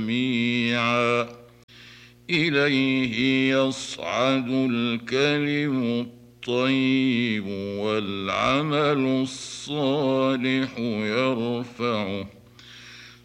جميعا إليه يصعد الكلم الطيب والعمل الصالح يرفعه